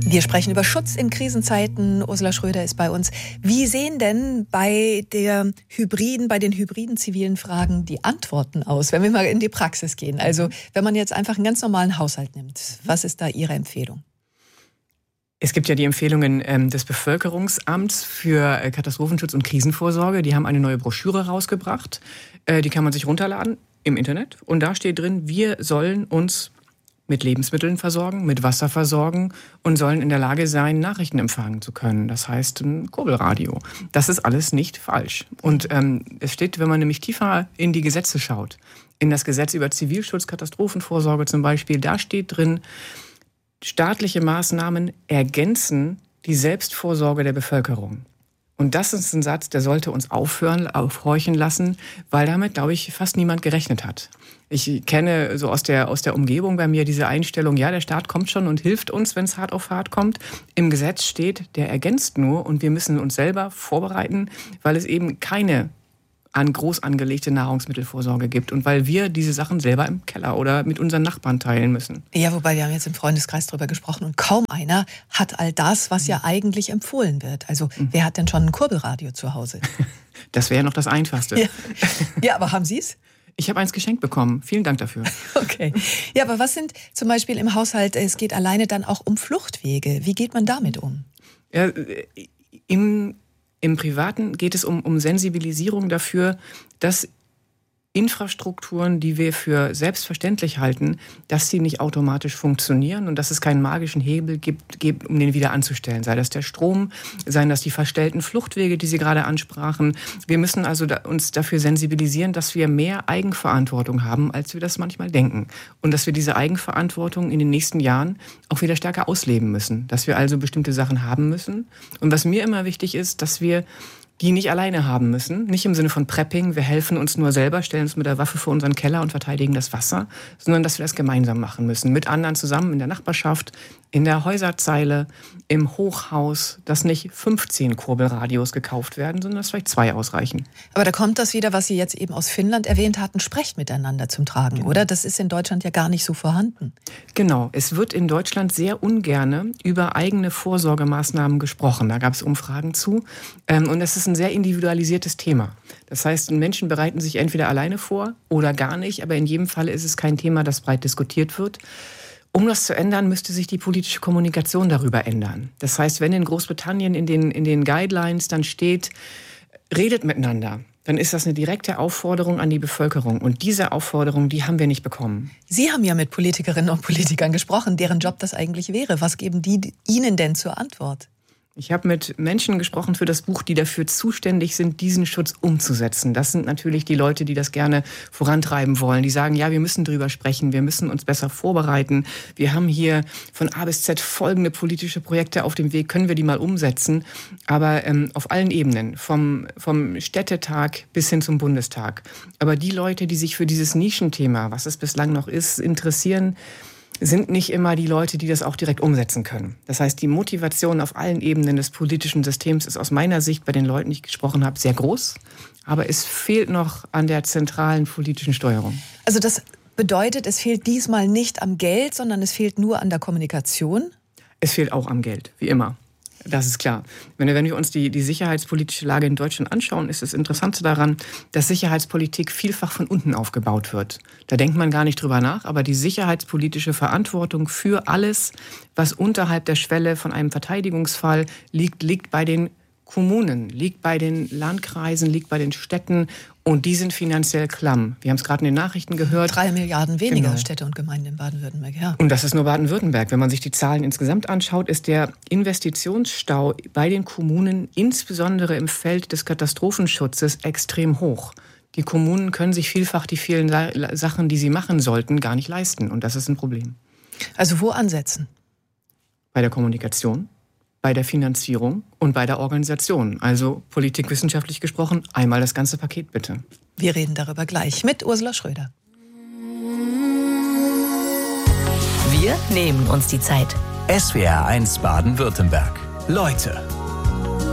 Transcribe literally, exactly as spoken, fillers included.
Wir sprechen über Schutz in Krisenzeiten. Ursula Schröder ist bei uns. Wie sehen denn bei der hybriden, bei den hybriden zivilen Fragen die Antworten aus, wenn wir mal in die Praxis gehen? Also wenn man jetzt einfach einen ganz normalen Haushalt nimmt, was ist da Ihre Empfehlung? Es gibt ja die Empfehlungen ähm, des Bevölkerungsamts für äh, Katastrophenschutz und Krisenvorsorge. Die haben eine neue Broschüre rausgebracht. Äh, die kann man sich runterladen im Internet. Und da steht drin, wir sollen uns mit Lebensmitteln versorgen, mit Wasser versorgen und sollen in der Lage sein, Nachrichten empfangen zu können. Das heißt, ein Kurbelradio. Das ist alles nicht falsch. Und ähm, es steht, wenn man nämlich tiefer in die Gesetze schaut, in das Gesetz über Zivilschutz, Katastrophenvorsorge zum Beispiel, da steht drin, staatliche Maßnahmen ergänzen die Selbstvorsorge der Bevölkerung. Und das ist ein Satz, der sollte uns aufhören, aufhorchen lassen, weil damit, glaube ich, fast niemand gerechnet hat. Ich kenne so aus der, aus der Umgebung bei mir diese Einstellung, ja, der Staat kommt schon und hilft uns, wenn es hart auf hart kommt. Im Gesetz steht, der ergänzt nur und wir müssen uns selber vorbereiten, weil es eben keine an groß angelegte Nahrungsmittelvorsorge gibt und weil wir diese Sachen selber im Keller oder mit unseren Nachbarn teilen müssen. Ja, wobei wir haben jetzt im Freundeskreis drüber gesprochen und kaum einer hat all das, was ja eigentlich empfohlen wird. Also mhm. wer hat denn schon ein Kurbelradio zu Hause? Das wäre noch das Einfachste. Ja, ja, aber haben Sie es? Ich habe eins geschenkt bekommen. Vielen Dank dafür. Okay. Ja, aber was sind zum Beispiel im Haushalt, es geht alleine dann auch um Fluchtwege. Wie geht man damit um? Ja, im Im Privaten geht es um, um Sensibilisierung dafür, dass Infrastrukturen, die wir für selbstverständlich halten, dass sie nicht automatisch funktionieren und dass es keinen magischen Hebel gibt, gibt, um den wieder anzustellen. Sei das der Strom, seien das die verstellten Fluchtwege, die Sie gerade ansprachen. Wir müssen also da, uns dafür sensibilisieren, dass wir mehr Eigenverantwortung haben, als wir das manchmal denken. Und dass wir diese Eigenverantwortung in den nächsten Jahren auch wieder stärker ausleben müssen. Dass wir also bestimmte Sachen haben müssen. Und was mir immer wichtig ist, dass wir die nicht alleine haben müssen. Nicht im Sinne von Prepping, wir helfen uns nur selber, stellen uns mit der Waffe vor unseren Keller und verteidigen das Wasser, sondern dass wir das gemeinsam machen müssen. Mit anderen zusammen in der Nachbarschaft, in der Häuserzeile, im Hochhaus, dass nicht fünfzehn Kurbelradios gekauft werden, sondern dass vielleicht zwei ausreichen. Aber da kommt das wieder, was Sie jetzt eben aus Finnland erwähnt hatten, sprecht miteinander zum Tragen, genau. Oder? Das ist in Deutschland ja gar nicht so vorhanden. Genau, es wird in Deutschland sehr ungerne über eigene Vorsorgemaßnahmen gesprochen. Da gab es Umfragen zu und es ist ein sehr individualisiertes Thema. Das heißt, Menschen bereiten sich entweder alleine vor oder gar nicht, aber in jedem Fall ist es kein Thema, das breit diskutiert wird. Um das zu ändern, müsste sich die politische Kommunikation darüber ändern. Das heißt, wenn in Großbritannien in den, in den Guidelines dann steht, redet miteinander, dann ist das eine direkte Aufforderung an die Bevölkerung. Und diese Aufforderung, die haben wir nicht bekommen. Sie haben ja mit Politikerinnen und Politikern gesprochen, deren Job das eigentlich wäre. Was geben die Ihnen denn zur Antwort? Ich habe mit Menschen gesprochen für das Buch, die dafür zuständig sind, diesen Schutz umzusetzen. Das sind natürlich die Leute, die das gerne vorantreiben wollen. Die sagen, ja, wir müssen drüber sprechen, wir müssen uns besser vorbereiten. Wir haben hier von A bis Z folgende politische Projekte auf dem Weg, können wir die mal umsetzen? Aber ähm, auf allen Ebenen, vom, vom Städtetag bis hin zum Bundestag. Aber die Leute, die sich für dieses Nischenthema, was es bislang noch ist, interessieren, sind nicht immer die Leute, die das auch direkt umsetzen können. Das heißt, die Motivation auf allen Ebenen des politischen Systems ist aus meiner Sicht bei den Leuten, die ich gesprochen habe, sehr groß. Aber es fehlt noch an der zentralen politischen Steuerung. Also das bedeutet, es fehlt diesmal nicht am Geld, sondern es fehlt nur an der Kommunikation? Es fehlt auch am Geld, wie immer. Das ist klar. Wenn wir, wenn wir uns die, die sicherheitspolitische Lage in Deutschland anschauen, ist das Interessante daran, dass Sicherheitspolitik vielfach von unten aufgebaut wird. Da denkt man gar nicht drüber nach, aber die sicherheitspolitische Verantwortung für alles, was unterhalb der Schwelle von einem Verteidigungsfall liegt, liegt bei den Kommunen, liegt bei den Landkreisen, liegt bei den Städten und die sind finanziell klamm. Wir haben es gerade in den Nachrichten gehört. Drei Milliarden weniger genau. Städte und Gemeinden in Baden-Württemberg, ja. Und das ist nur Baden-Württemberg. Wenn man sich die Zahlen insgesamt anschaut, ist der Investitionsstau bei den Kommunen, insbesondere im Feld des Katastrophenschutzes, extrem hoch. Die Kommunen können sich vielfach die vielen Sachen, die sie machen sollten, gar nicht leisten. Und das ist ein Problem. Also wo ansetzen? Bei der Kommunikation, bei der Finanzierung und bei der Organisation. Also politikwissenschaftlich gesprochen, einmal das ganze Paket bitte. Wir reden darüber gleich mit Ursula Schröder. Wir nehmen uns die Zeit. S W R eins Baden-Württemberg. Leute.